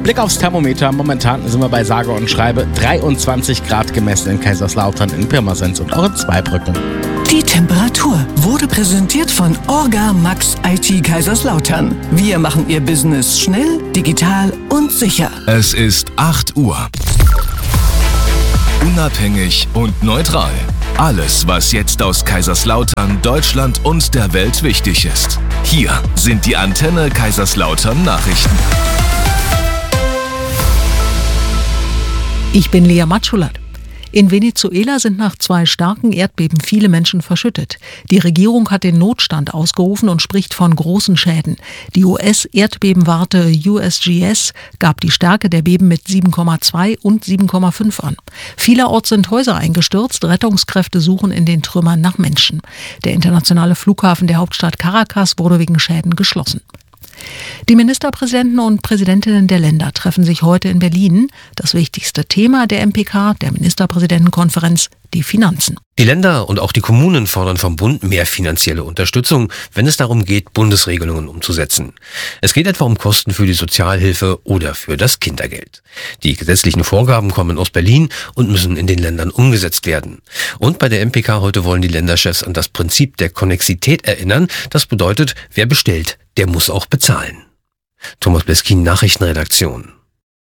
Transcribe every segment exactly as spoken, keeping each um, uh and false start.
Blick aufs Thermometer. Momentan sind wir bei sage und schreibe dreiundzwanzig Grad gemessen in Kaiserslautern, in Pirmasens und auch in Zweibrücken. Die Temperatur wurde präsentiert von Orga Max I T Kaiserslautern. Wir machen Ihr Business schnell, digital und sicher. Es ist acht Uhr. Unabhängig und neutral. Alles, was jetzt aus Kaiserslautern, Deutschland und der Welt wichtig ist. Hier sind die Antenne Kaiserslautern Nachrichten. Ich bin Lea Matschulat. In Venezuela sind nach zwei starken Erdbeben viele Menschen verschüttet. Die Regierung hat den Notstand ausgerufen und spricht von großen Schäden. Die U S-Erdbebenwarte U S G S gab die Stärke der Beben mit sieben Komma zwei und sieben Komma fünf an. Vielerorts sind Häuser eingestürzt. Rettungskräfte suchen in den Trümmern nach Menschen. Der internationale Flughafen der Hauptstadt Caracas wurde wegen Schäden geschlossen. Die Ministerpräsidenten und Präsidentinnen der Länder treffen sich heute in Berlin. Das wichtigste Thema der M P K, der Ministerpräsidentenkonferenz, die Finanzen. Die Länder und auch die Kommunen fordern vom Bund mehr finanzielle Unterstützung, wenn es darum geht, Bundesregelungen umzusetzen. Es geht etwa um Kosten für die Sozialhilfe oder für das Kindergeld. Die gesetzlichen Vorgaben kommen aus Berlin und müssen in den Ländern umgesetzt werden. Und bei der M P K heute wollen die Länderchefs an das Prinzip der Konnexität erinnern. Das bedeutet, wer bestellt, der muss auch bezahlen. Thomas Bleskin, Nachrichtenredaktion.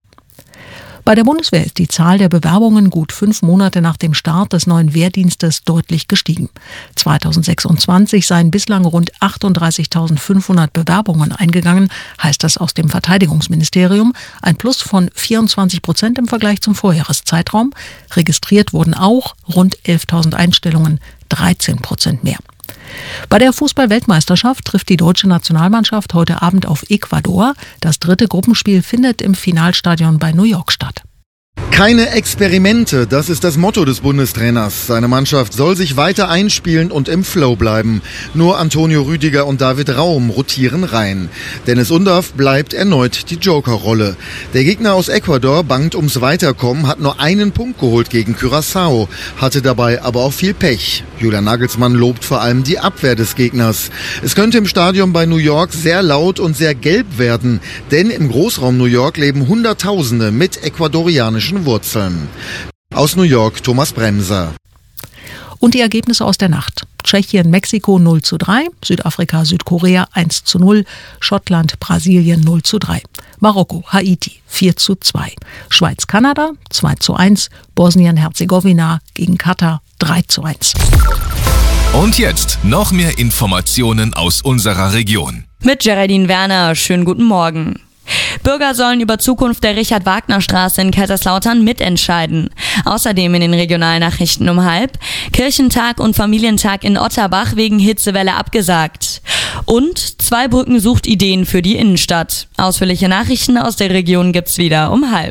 Bei der Bundeswehr ist die Zahl der Bewerbungen gut fünf Monate nach dem Start des neuen Wehrdienstes deutlich gestiegen. zweitausendsechsundzwanzig seien bislang rund achtunddreißigtausendfünfhundert Bewerbungen eingegangen, heißt das aus dem Verteidigungsministerium. Ein Plus von vierundzwanzig Prozent im Vergleich zum Vorjahreszeitraum. Registriert wurden auch rund elftausend Einstellungen, dreizehn Prozent mehr. Bei der Fußball-Weltmeisterschaft trifft die deutsche Nationalmannschaft heute Abend auf Ecuador. Das dritte Gruppenspiel findet im Finalstadion bei New York statt. Keine Experimente, das ist das Motto des Bundestrainers. Seine Mannschaft soll sich weiter einspielen und im Flow bleiben. Nur Antonio Rüdiger und David Raum rotieren rein. Dennis Undaff bleibt erneut die Joker-Rolle. Der Gegner aus Ecuador bangt ums Weiterkommen, hat nur einen Punkt geholt gegen Curaçao, hatte dabei aber auch viel Pech. Julian Nagelsmann lobt vor allem die Abwehr des Gegners. Es könnte im Stadion bei New York sehr laut und sehr gelb werden, denn im Großraum New York leben Hunderttausende mit ecuadorianischen Wurzeln. Aus New York Thomas Bremser. Und die Ergebnisse aus der Nacht. Tschechien, Mexiko null zu drei, Südafrika, Südkorea eins zu null, Schottland, Brasilien null zu drei, Marokko, Haiti vier zu zwei, Schweiz, Kanada zwei zu eins, Bosnien-Herzegowina gegen Katar drei zu eins. Und jetzt noch mehr Informationen aus unserer Region. Mit Geraldine Werner, schönen guten Morgen. Bürger sollen über Zukunft der Richard-Wagner-Straße in Kaiserslautern mitentscheiden. Außerdem in den Regionalnachrichten um halb: Kirchentag und Familientag in Otterbach wegen Hitzewelle abgesagt. Und Zweibrücken sucht Ideen für die Innenstadt. Ausführliche Nachrichten aus der Region gibt's wieder um halb.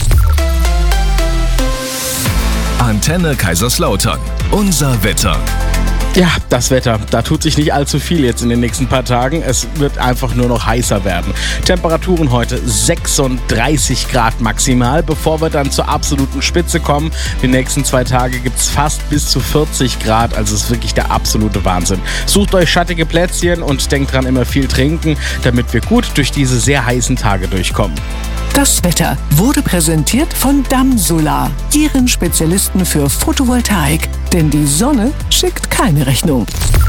Antenne Kaiserslautern. Unser Wetter. Ja, das Wetter, da tut sich nicht allzu viel jetzt in den nächsten paar Tagen. Es wird einfach nur noch heißer werden. Temperaturen heute sechsunddreißig Grad maximal, bevor wir dann zur absoluten Spitze kommen. Die nächsten zwei Tage gibt es fast bis zu vierzig Grad, also es ist wirklich der absolute Wahnsinn. Sucht euch schattige Plätzchen und denkt dran, immer viel trinken, damit wir gut durch diese sehr heißen Tage durchkommen. Das Wetter wurde präsentiert von Damsolar, Ihren Spezialisten für Photovoltaik. Denn die Sonne schickt keine Rechnung.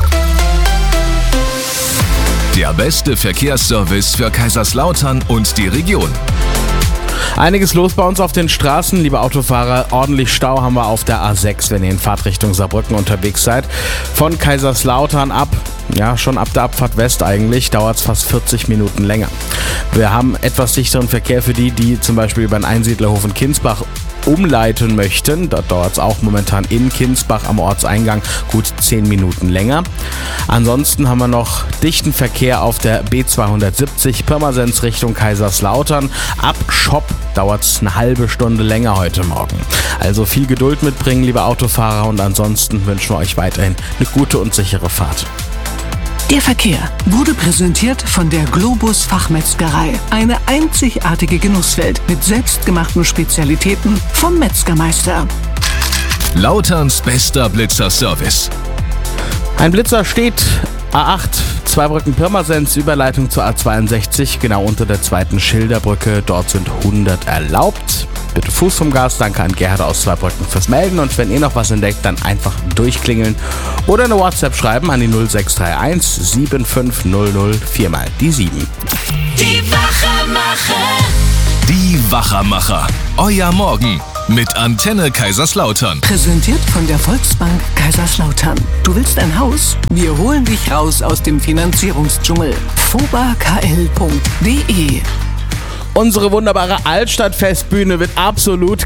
Der beste Verkehrsservice für Kaiserslautern und die Region. Einiges los bei uns auf den Straßen, liebe Autofahrer. Ordentlich Stau haben wir auf der A sechs, wenn ihr in Fahrtrichtung Saarbrücken unterwegs seid. Von Kaiserslautern ab, ja schon ab der Abfahrt West eigentlich, dauert es fast vierzig Minuten länger. Wir haben etwas dichteren Verkehr für die, die zum Beispiel über den Einsiedlerhof in Kinsbach umleiten möchten. Dort dauert es auch momentan in Kinsbach am Ortseingang gut zehn Minuten länger. Ansonsten haben wir noch dichten Verkehr auf der B zweihundertsiebzig Pirmasens Richtung Kaiserslautern. Ab Schopp dauert es eine halbe Stunde länger heute Morgen. Also viel Geduld mitbringen, liebe Autofahrer, und ansonsten wünschen wir euch weiterhin eine gute und sichere Fahrt. Der Verkehr wurde präsentiert von der Globus Fachmetzgerei. Eine einzigartige Genusswelt mit selbstgemachten Spezialitäten vom Metzgermeister. Lauterns bester Blitzer-Service. Ein Blitzer steht A acht, Zweibrücken-Pirmasens, Überleitung zur A zweiundsechzig, genau unter der zweiten Schilderbrücke. Dort sind hundert erlaubt. Bitte Fuß vom Gas. Danke an Gerhard aus Zweibrücken fürs Melden. Und wenn ihr noch was entdeckt, dann einfach durchklingeln oder eine WhatsApp schreiben an die null sechs drei eins sieben fünf null null vier mal die sieben. Die Wachermacher. Die Wachermacher. Euer Morgen mit Antenne Kaiserslautern. Präsentiert von der Volksbank Kaiserslautern. Du willst ein Haus? Wir holen dich raus aus dem Finanzierungsdschungel. foba k l punkt d e Unsere wunderbare Altstadtfestbühne wird absolut